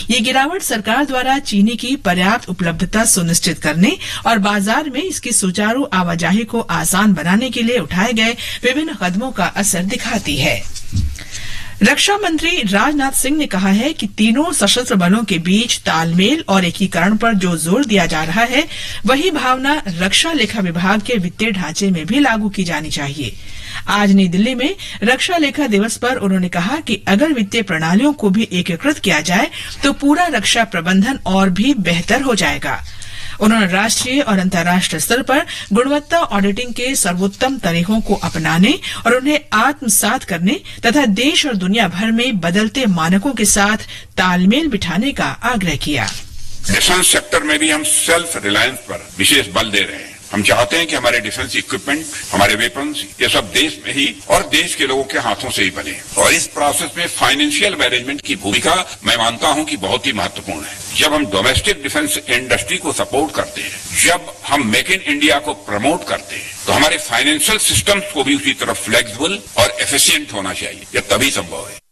ये गिरावट सरकार द्वारा चीनी की पर्याप्त उपलब्धता सुनिश्चित करने और बाजार में इसकी सुचारू आवाजाही को आसान बनाने के लिए उठाए गए विभिन्न कदमों का असर दिखाती है। रक्षा मंत्री राजनाथ सिंह ने कहा है कि तीनों सशस्त्र बलों के बीच तालमेल और एकीकरण पर जो जोर दिया जा रहा है, वही भावना रक्षा लेखा विभाग के वित्तीय ढांचे में भी लागू की जानी चाहिए। आज नई दिल्ली में रक्षा लेखा दिवस पर उन्होंने कहा कि अगर वित्तीय प्रणालियों को भी एकीकृत किया जाए तो पूरा रक्षा प्रबंधन और भी बेहतर हो जाएगा। उन्होंने राष्ट्रीय और अंतर्राष्ट्रीय स्तर पर गुणवत्ता ऑडिटिंग के सर्वोत्तम तरीकों को अपनाने और उन्हें आत्मसात करने तथा देश और दुनिया भर में बदलते मानकों के साथ तालमेल बिठाने का आग्रह किया। डिफेंस सेक्टर में भी हम सेल्फ रिलायंस पर विशेष बल दे रहे हैं। हम चाहते हैं कि हमारे डिफेंस इक्विपमेंट, हमारे वेपन्स, ये सब देश में ही और देश के लोगों के हाथों से ही बने। और इस प्रोसेस में फाइनेंशियल मैनेजमेंट की भूमिका मैं मानता हूं कि बहुत ही महत्वपूर्ण है। जब हम डोमेस्टिक डिफेंस इंडस्ट्री को सपोर्ट करते हैं, जब हम मेक इन इंडिया को प्रमोट करते हैं, तो हमारे फाइनेंशियल सिस्टम्स को भी उसी तरह फ्लेक्सिबल और एफिशिएंट होना चाहिए। यह तभी संभव है।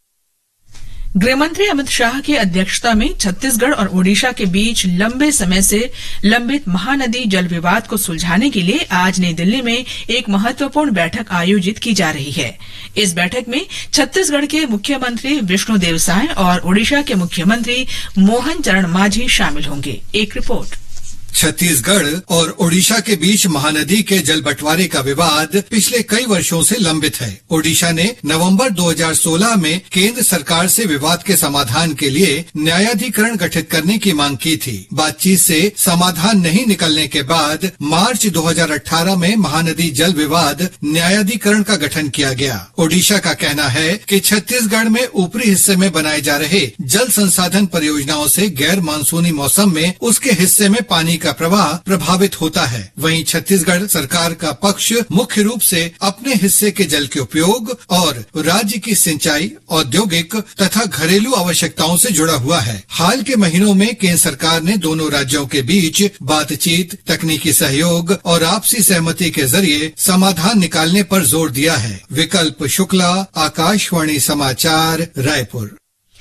गृहमंत्री अमित शाह की अध्यक्षता में छत्तीसगढ़ और ओडिशा के बीच लंबे समय से लंबित महानदी जल विवाद को सुलझाने के लिए आज नई दिल्ली में एक महत्वपूर्ण बैठक आयोजित की जा रही है। इस बैठक में छत्तीसगढ़ के मुख्यमंत्री विष्णुदेव साय और ओडिशा के मुख्यमंत्री मोहन चरण मांझी शामिल होंगे। एक रिपोर्ट। छत्तीसगढ़ और ओडिशा के बीच महानदी के जल बंटवारे का विवाद पिछले कई वर्षों से लंबित है। ओडिशा ने नवंबर 2016 में केंद्र सरकार से विवाद के समाधान के लिए न्यायाधिकरण गठित करने की मांग की थी। बातचीत से समाधान नहीं निकलने के बाद मार्च 2018 में महानदी जल विवाद न्यायाधिकरण का गठन किया गया। ओडिशा का कहना है कि छत्तीसगढ़ में ऊपरी हिस्से में बनाए जा रहे जल संसाधन परियोजनाओं से गैर मानसूनी मौसम में उसके हिस्से में पानी का प्रवाह प्रभावित होता है। वहीं छत्तीसगढ़ सरकार का पक्ष मुख्य रूप से अपने हिस्से के जल के उपयोग और राज्य की सिंचाई, औद्योगिक तथा घरेलू आवश्यकताओं से जुड़ा हुआ है। हाल के महीनों में केंद्र सरकार ने दोनों राज्यों के बीच बातचीत, तकनीकी सहयोग और आपसी सहमति के जरिए समाधान निकालने पर जोर दिया है। विकल्प शुक्ला, आकाशवाणी समाचार, रायपुर।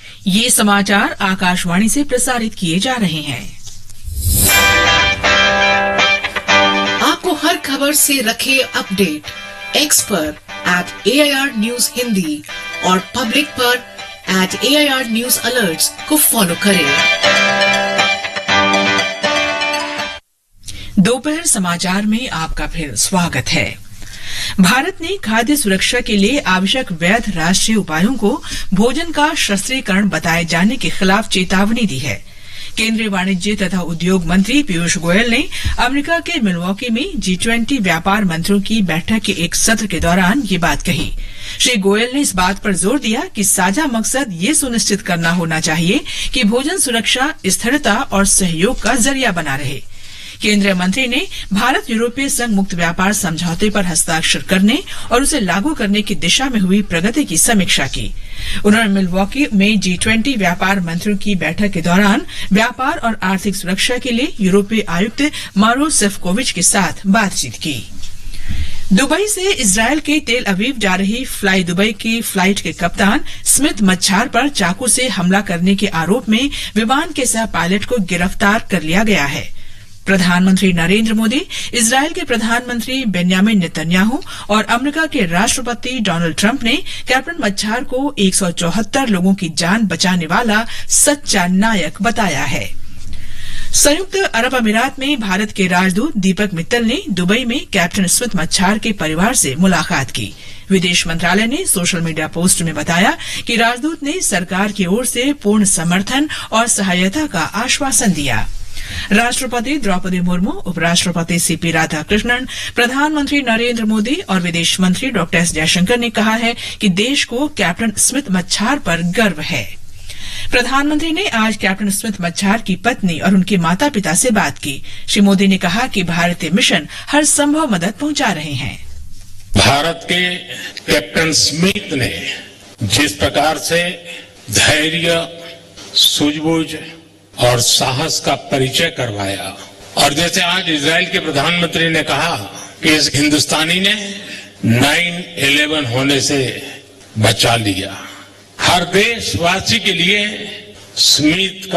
ये समाचार आकाशवाणी से प्रसारित किए जा रहे हैं। आपको हर खबर से रखे अपडेट। एक्स पर @AIR News हिंदी और पब्लिक पर @AIR News Alerts को फॉलो करें। दोपहर समाचार में आपका फिर स्वागत है। भारत ने खाद्य सुरक्षा के लिए आवश्यक वैध राष्ट्रीय उपायों को भोजन का शस्त्रीकरण बताए जाने के खिलाफ चेतावनी दी है। केंद्रीय वाणिज्य तथा उद्योग मंत्री पीयूष गोयल ने अमेरिका के मिल्वॉकी में G20 व्यापार मंत्रियों की बैठक के एक सत्र के दौरान ये बात कही। श्री गोयल ने इस बात पर जोर दिया कि साझा मकसद ये सुनिश्चित करना होना चाहिए कि भोजन सुरक्षा स्थिरता और सहयोग का जरिया बना रहे। केंद्रीय मंत्री ने भारत यूरोपीय संघ मुक्त व्यापार समझौते पर हस्ताक्षर करने और उसे लागू करने की दिशा में हुई प्रगति की समीक्षा की। उन्होंने मिल्वॉकी में G20 व्यापार मंत्रियों की बैठक के दौरान व्यापार और आर्थिक सुरक्षा के लिए यूरोपीय आयुक्त मारो सेफकोविच के साथ बातचीत की। दुबई से इजरायल के तेल अवीव जा रही फ्लाई दुबई की फ्लाइट के कप्तान स्मिथ मच्छार पर चाकू से हमला करने के आरोप में विमान के सह पायलट को गिरफ्तार कर लिया गया है। प्रधानमंत्री नरेंद्र मोदी, इजरायल के प्रधानमंत्री बेन्यामिन नेतन्याहू और अमेरिका के राष्ट्रपति डोनाल्ड ट्रंप ने कैप्टन मच्छार को 174 लोगों की जान बचाने वाला सच्चा नायक बताया है। संयुक्त अरब अमीरात में भारत के राजदूत दीपक मित्तल ने दुबई में कैप्टन स्मिथ मच्छार के परिवार से मुलाकात की। विदेश मंत्रालय ने सोशल मीडिया पोस्ट में बताया कि राजदूत ने सरकार की ओर से पूर्ण समर्थन और सहायता का आश्वासन दिया। राष्ट्रपति द्रौपदी मुर्मू, उपराष्ट्रपति सीपी राधाकृष्णन, प्रधानमंत्री नरेंद्र मोदी और विदेश मंत्री डॉ एस जयशंकर ने कहा है कि देश को कैप्टन स्मिथ मच्छार पर गर्व है। प्रधानमंत्री ने आज कैप्टन स्मिथ मच्छार की पत्नी और उनके माता पिता से बात की। श्री मोदी ने कहा कि भारतीय मिशन हर संभव मदद पहुंचा रहे हैं। भारत के कैप्टन स्मिथ ने जिस प्रकार से धैर्य, सूझबूझ और साहस का परिचय करवाया, और जैसे आज इजराइल के प्रधानमंत्री ने कहा कि इस हिंदुस्तानी ने 9/11 होने से बचा लिया, हर देशवासी के लिए स्मिथ